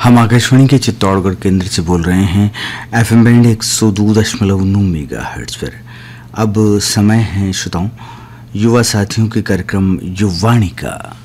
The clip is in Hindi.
हम आकाशवाणी के चित्तौड़गढ़ केंद्र से बोल रहे हैं एफएम बैंड 102.9 मेगाहर्ट्ज पर। अब समय है श्रोताओं युवा साथियों के कार्यक्रम युवाणी का।